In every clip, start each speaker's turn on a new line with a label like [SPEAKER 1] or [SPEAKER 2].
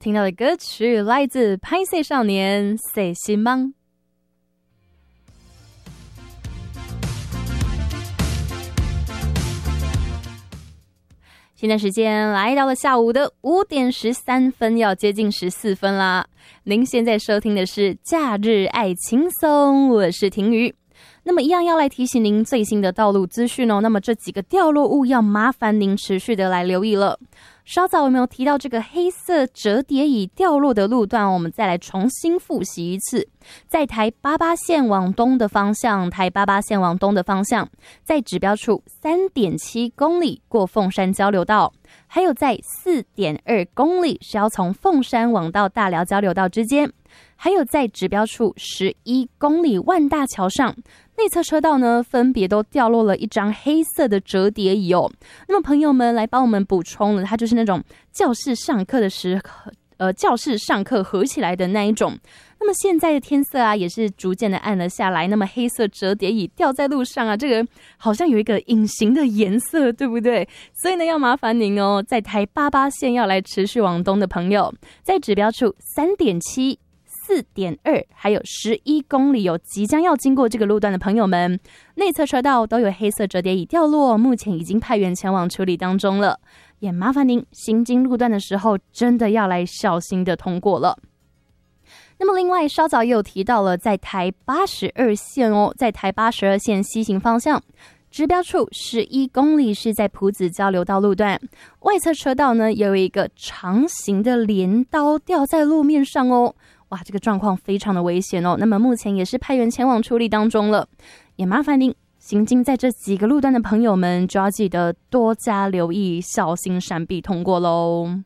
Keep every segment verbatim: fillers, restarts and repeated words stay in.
[SPEAKER 1] 听到的歌曲来自拍摄少年谁心忙。现在时间来到了下午的五点十三分，要接近十四分啦。您现在收听的是假日爱轻松，我是婷瑜。那么一样要来提醒您最新的道路资讯哦。那么这几个掉落物要麻烦您持续的来留意了。稍早有没有提到这个黑色折叠椅掉落的路段，我们再来重新复习一次。在台八八线往东的方向，台八八线往东的方向，在指标处 三点七公里过凤山交流道，还有在 四点二公里是要从凤山往到大寮交流道之间，还有在指标处十一公里万大桥上内侧车道呢，分别都掉落了一张黑色的折叠椅哦。那么朋友们来帮我们补充了，它就是那种教室上课的时候，呃，教室上课合起来的那一种。那么现在的天色啊，也是逐渐的暗了下来。那么黑色折叠椅掉在路上啊，这个好像有一个隐形的颜色，对不对？所以呢，要麻烦您哦，在台八八线要来持续往东的朋友，在指标处 三点七。四点二 还有十一公里有即将要经过这个路段的朋友们，内侧车道都有黑色折叠椅掉落，目前已经派员前往处理当中了，也麻烦您行经路段的时候真的要来小心的通过了。那么另外稍早也有提到了，在台八十二线哦，在台八十二线西行方向指标处十一公里是在埔子交流道路段，外侧车道呢有一个长形的镰刀掉在路面上哦。哇，这个状况非常的危险哦。那么目前也是派员前往处理当中了，也麻烦您行经在这几个路段的朋友们就要记得多加留意，小心闪避通过咯。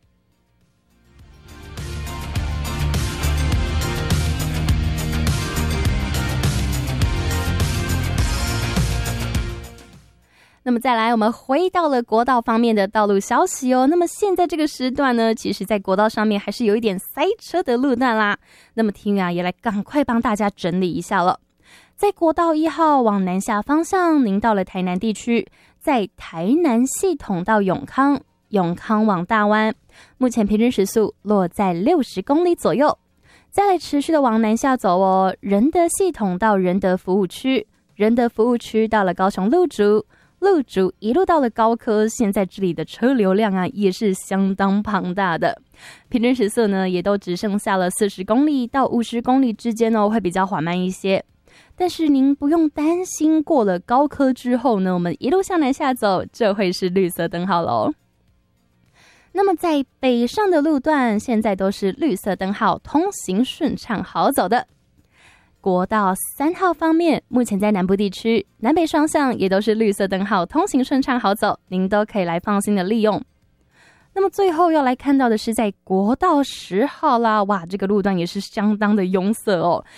[SPEAKER 1] 那么再来，我们回到了国道方面的道路消息哦。那么现在这个时段呢，其实在国道上面还是有一点塞车的路段啦。那么听啊，也来赶快帮大家整理一下了。在国道一号往南下方向，您到了台南地区，在台南系统到永康，永康往大湾，目前平均时速落在六十公里左右。再来持续的往南下走哦，仁德系统到仁德服务区，仁德服务区到了高雄路竹。路竹一路到了高科，现在这里的车流量啊也是相当庞大的，平均时速呢也都只剩下了四十公里到五十公里之间哦，会比较缓慢一些。但是您不用担心，过了高科之后呢，我们一路向南下走，这会是绿色灯号喽。那么在北上的路段，现在都是绿色灯号，通行顺畅好走的。国道三号方面，目前在南部地区南北双向也都是绿色灯号，通行顺畅好走，您都可以来放心的利用。那么最后要来看到的是在国道十号啦，哇，这个路段也是相当的拥塞哦。